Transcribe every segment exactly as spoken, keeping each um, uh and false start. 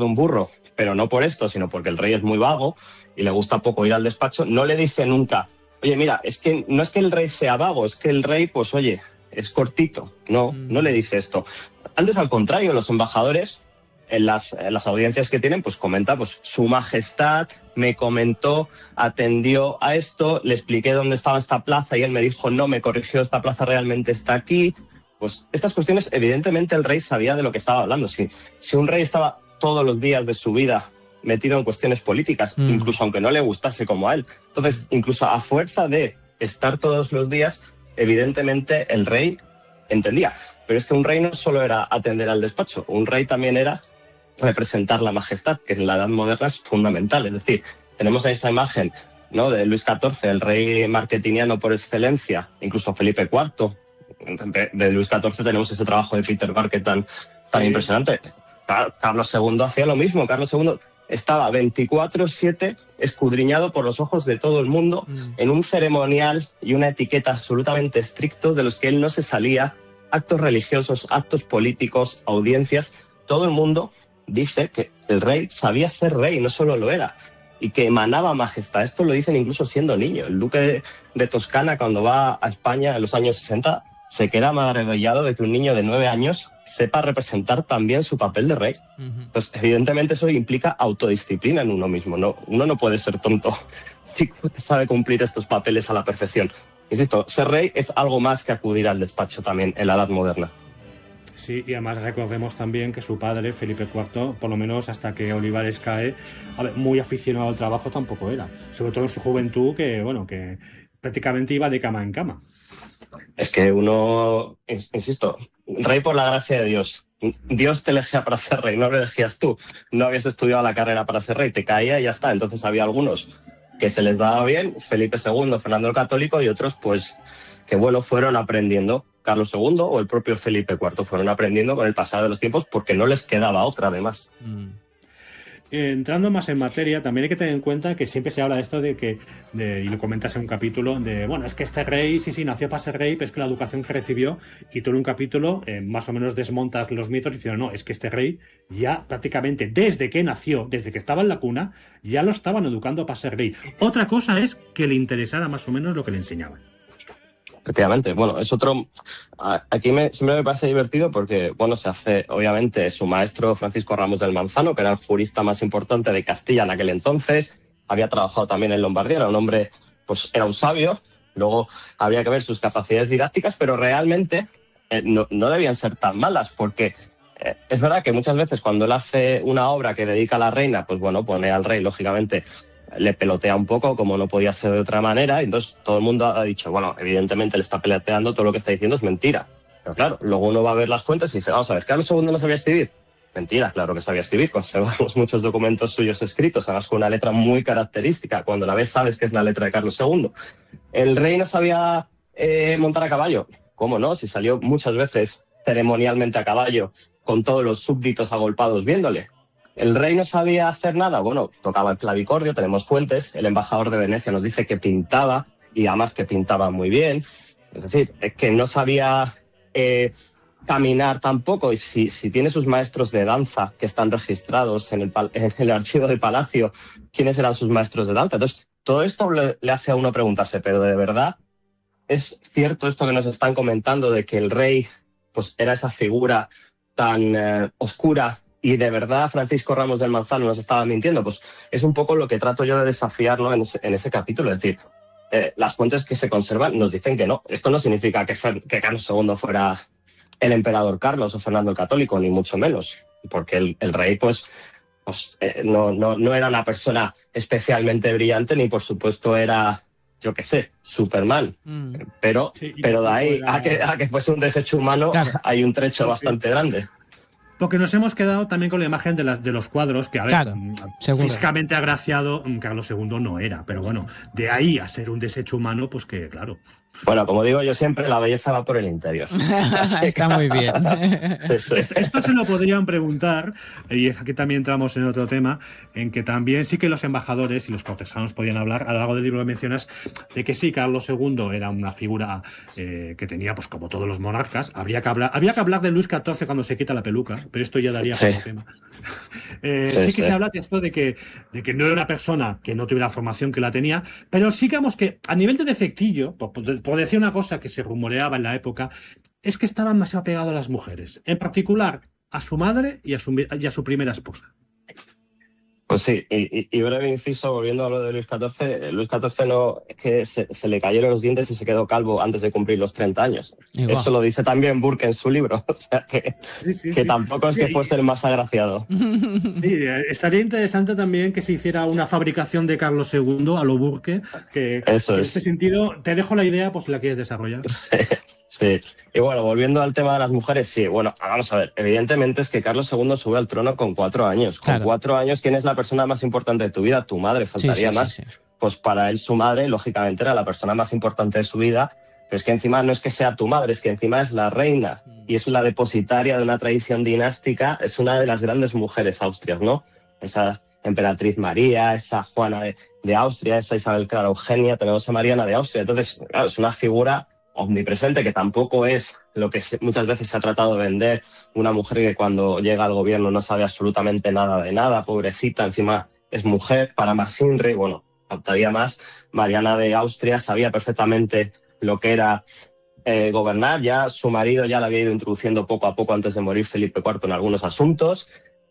de un burro, pero no por esto, sino porque el rey es muy vago y le gusta poco ir al despacho, no le dice nunca, oye, mira, es que no es que el rey sea vago, es que el rey, pues oye, es cortito. No, mm. no le dice esto. Antes, al contrario, los embajadores, en las, en las audiencias que tienen, pues comenta, pues su majestad me comentó, atendió a esto, le expliqué dónde estaba esta plaza y él me dijo, no, me corrigió, esta plaza realmente está aquí. Pues estas cuestiones, evidentemente, el rey sabía de lo que estaba hablando. Si, si un rey estaba todos los días de su vida metido en cuestiones políticas, mm. incluso aunque no le gustase como a él, entonces, incluso a fuerza de estar todos los días, evidentemente el rey entendía. Pero es que un rey no solo era atender al despacho, un rey también era representar la majestad, que en la Edad Moderna es fundamental. Es decir, tenemos esa imagen, ¿no?, de Luis catorce, el rey marketingiano por excelencia, incluso Felipe cuarto. De, de Luis catorce tenemos ese trabajo de Peter Barker tan, tan sí. impresionante. Carlos segundo hacía lo mismo. Carlos segundo estaba veinticuatro siete escudriñado por los ojos de todo el mundo mm. en un ceremonial y una etiqueta absolutamente estrictos de los que él no se salía. Actos religiosos, actos políticos, audiencias. Todo el mundo dice que el rey sabía ser rey, no solo lo era, y que emanaba majestad. Esto lo dicen incluso siendo niño. El duque de, de Toscana, cuando va a España en los años sesenta, se queda maravillado de que un niño de nueve años sepa representar también su papel de rey. Uh-huh. Pues evidentemente eso implica autodisciplina en uno mismo, ¿no? Uno no puede ser tonto si sabe cumplir estos papeles a la perfección. Insisto, ser rey es algo más que acudir al despacho también en la Edad Moderna. Sí, y además recordemos también que su padre, Felipe cuarto, por lo menos hasta que Olivares cae, a ver, muy aficionado al trabajo tampoco era. Sobre todo en su juventud, que bueno, que prácticamente iba de cama en cama. Es que uno, insisto, rey por la gracia de Dios. Dios te elegía para ser rey, no lo elegías tú. No habías estudiado la carrera para ser rey, te caía y ya está. Entonces había algunos que se les daba bien, Felipe segundo, Fernando el Católico, y otros pues que bueno, fueron aprendiendo. Carlos segundo o el propio Felipe cuarto fueron aprendiendo con el pasar de los tiempos porque no les quedaba otra además. Mm. Entrando más en materia, también hay que tener en cuenta que siempre se habla de esto de que, de, y lo comentas en un capítulo, de, bueno, es que este rey, sí, sí, nació para ser rey, pero es que la educación que recibió, y tú en un capítulo eh, más o menos desmontas los mitos diciendo, no, es que este rey ya prácticamente desde que nació, desde que estaba en la cuna, ya lo estaban educando para ser rey. Otra cosa es que le interesara más o menos lo que le enseñaban. Efectivamente, bueno, es otro... Aquí me, siempre me parece divertido porque, bueno, se hace, obviamente, su maestro Francisco Ramos del Manzano, que era el jurista más importante de Castilla en aquel entonces, había trabajado también en Lombardía, era un hombre, pues era un sabio, luego habría que ver sus capacidades didácticas, pero realmente eh, no, no debían ser tan malas, porque eh, es verdad que muchas veces cuando él hace una obra que dedica a la reina, pues bueno, pone al rey, lógicamente, le pelotea un poco, como no podía ser de otra manera, y entonces todo el mundo ha dicho, bueno, evidentemente le está peloteando, todo lo que está diciendo es mentira. Pero claro, luego uno va a ver las fuentes y dice, vamos a ver, ¿Carlos segundo no sabía escribir? Mentira, claro que sabía escribir, conservamos muchos documentos suyos escritos, además con una letra muy característica, cuando la ves sabes que es la letra de Carlos segundo. ¿El rey no sabía eh, montar a caballo? ¿Cómo no? Si salió muchas veces ceremonialmente a caballo, con todos los súbditos agolpados viéndole. ¿El rey no sabía hacer nada? Bueno, tocaba el clavicordio, tenemos fuentes, el embajador de Venecia nos dice que pintaba, y además que pintaba muy bien. Es decir, es que no sabía eh, caminar tampoco, y si, si tiene sus maestros de danza que están registrados en el, en el archivo de Palacio, ¿quiénes eran sus maestros de danza? Entonces, todo esto le, le hace a uno preguntarse, ¿pero de verdad es cierto esto que nos están comentando de que el rey pues, era esa figura tan eh, oscura? Y de verdad Francisco Ramos del Manzano nos estaba mintiendo. Pues es un poco lo que trato yo de desafiar, ¿no?, en, ese, en ese capítulo. Es decir, eh, las fuentes que se conservan nos dicen que no. Esto no significa que, Fer, que Carlos segundo fuera el emperador Carlos o Fernando el Católico, ni mucho menos. Porque el, el rey, pues, pues eh, no, no, no era una persona especialmente brillante, ni por supuesto era, yo qué sé, Superman. Mm. Pero, sí, pero de ahí era... a, que, a que fuese un desecho humano, claro, hay un trecho sí, bastante sí. grande. Porque nos hemos quedado también con la imagen de, las, de los cuadros, que a ver, claro, físicamente seguro. Agraciado, Carlos segundo no era, pero bueno, de ahí a ser un desecho humano, pues que claro, Bueno, como digo yo siempre, la belleza va por el interior. Está muy bien. Esto, esto se lo podrían preguntar, y aquí también entramos en otro tema, en que también sí que los embajadores y los cortesanos podían hablar, a lo largo del libro mencionas, de que sí, Carlos segundo era una figura eh, que tenía, pues como todos los monarcas, habría que hablar, había que hablar de Luis catorce cuando se quita la peluca, pero esto ya daría sí. para el tema. Eh, sí, sí que sí. se habla de esto de que, de que no era una persona que no tuviera la formación que la tenía, pero sí digamos que a nivel de defectillo, por, por decir una cosa que se rumoreaba en la época, es que estaba demasiado pegado a las mujeres, en particular a su madre y a su, y a su primera esposa. Pues sí, y, y breve inciso, volviendo a lo de Luis catorce, Luis catorce no, es que se, se le cayeron los dientes y se quedó calvo antes de cumplir los treinta años. Igual. Eso lo dice también Burke en su libro, o sea que, sí, sí, que sí. tampoco es que sí, fuese el más agraciado. Sí, estaría interesante también que se hiciera una fabricación de Carlos segundo a lo Burke, que, Eso que es. en este sentido te dejo la idea, pues si la quieres desarrollar. Sí. Sí, y bueno, volviendo al tema de las mujeres, sí, bueno, vamos a ver, evidentemente es que Carlos segundo sube al trono con cuatro años. Con claro. cuatro años, ¿quién es la persona más importante de tu vida? Tu madre, faltaría sí, sí, más. Sí, sí. Pues para él su madre, lógicamente, era la persona más importante de su vida, pero es que encima no es que sea tu madre, es que encima es la reina y es la depositaria de una tradición dinástica, es una de las grandes mujeres austrias, ¿no? Esa emperatriz María, esa Juana de, de Austria, esa Isabel Clara Eugenia, tenemos a Mariana de Austria, entonces, claro, es una figura omnipresente, que tampoco es lo que se, muchas veces se ha tratado de vender, una mujer que cuando llega al gobierno no sabe absolutamente nada de nada, pobrecita, encima es mujer, para Masinri, bueno, faltaría más, Mariana de Austria sabía perfectamente lo que era eh, gobernar, ya su marido ya la había ido introduciendo poco a poco antes de morir Felipe cuarto en algunos asuntos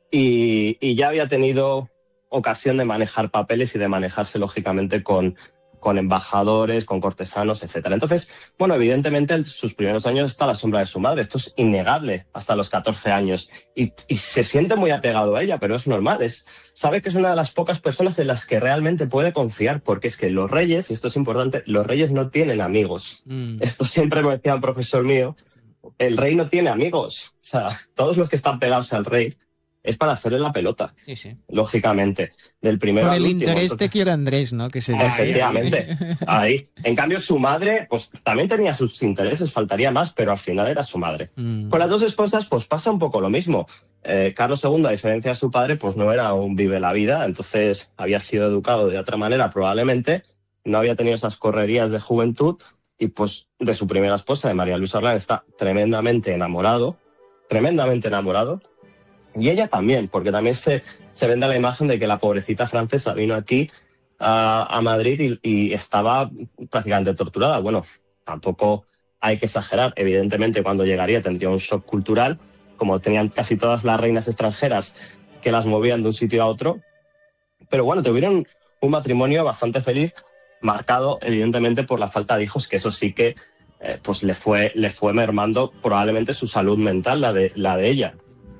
y, y ya había tenido ocasión de manejar papeles y de manejarse lógicamente con con embajadores, con cortesanos, etcétera. Entonces, bueno, evidentemente en sus primeros años está a la sombra de su madre. Esto es innegable hasta los catorce años. Y, y se siente muy apegado a ella, pero es normal. Es, sabe que es una de las pocas personas en las que realmente puede confiar, porque es que los reyes, y esto es importante, los reyes no tienen amigos. Mm. Esto siempre me decía un profesor mío, el rey no tiene amigos. O sea, todos los que están pegados al rey es para hacerle la pelota, sí, sí. lógicamente, del primero Por al el último. interés Entonces, te quiere Andrés, ¿no? Que se dice. Efectivamente, ahí. En cambio, su madre, pues también tenía sus intereses, faltaría más, pero al final era su madre. Mm. Con las dos esposas, pues pasa un poco lo mismo. Eh, Carlos segundo, a diferencia de su padre, pues no era un vive la vida, entonces había sido educado de otra manera probablemente, no había tenido esas correrías de juventud y pues de su primera esposa, de María Luisa Orleans, está tremendamente enamorado, tremendamente enamorado. Y ella también, porque también se, se vende la imagen de que la pobrecita francesa vino aquí a, a Madrid y, y estaba prácticamente torturada. Bueno, tampoco hay que exagerar. Evidentemente, cuando llegaría tendría un shock cultural, como tenían casi todas las reinas extranjeras que las movían de un sitio a otro. Pero bueno, tuvieron un matrimonio bastante feliz, marcado evidentemente por la falta de hijos, que eso sí que eh, pues le fue, le fue mermando probablemente su salud mental, la de, la de ella.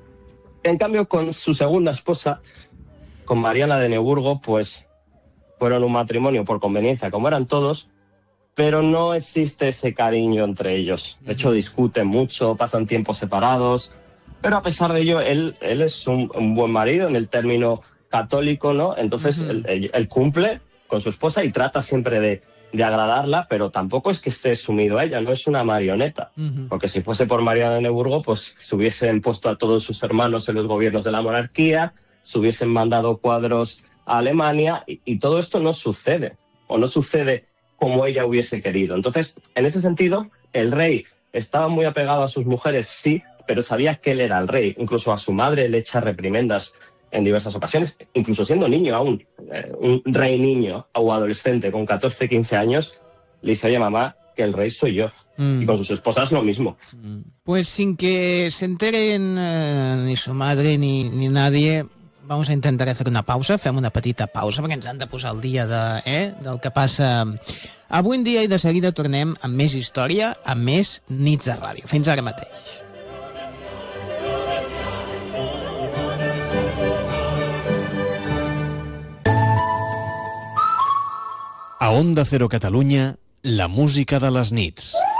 En cambio, con su segunda esposa, con Mariana de Neuburgo, pues fueron un matrimonio por conveniencia, como eran todos, pero no existe ese cariño entre ellos. De hecho, discuten mucho, pasan tiempos separados, pero a pesar de ello, él, él es un, un buen marido en el término católico, ¿no? Entonces, uh-huh. él, él, él cumple con su esposa y trata siempre de, de agradarla, pero tampoco es que esté sumido a ella, no es una marioneta. Uh-huh. Porque si fuese por Mariana de Neuburgo, pues se hubiesen puesto a todos sus hermanos en los gobiernos de la monarquía, se hubiesen mandado cuadros a Alemania y, y todo esto no sucede, o no sucede como ella hubiese querido. Entonces, en ese sentido, el rey estaba muy apegado a sus mujeres, sí, pero sabía que él era el rey. Incluso a su madre le echa reprimendas en diversas ocasiones, incluso siendo niño aún, eh, un rey niño o adolescente con catorce, quince años, le dice, oye mamá, que el rey soy yo. Mm. Y con sus esposas lo mismo. Pues sin que se enteren eh, ni su madre ni, ni nadie, vamos a intentar hacer una pausa, fem una petita pausa perquè ens han de posar al dia de, eh, del que passa avui en dia i de seguida tornem amb més història, amb més nits de ràdio. Fins ara mateix. A Onda Cero Catalunya, la música de les nits.